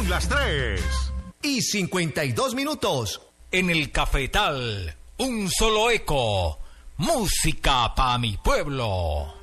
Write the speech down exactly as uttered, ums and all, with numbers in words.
Son las tres y cincuenta y dos minutos. En el Cafetal, un solo eco. Música pa' mi pueblo.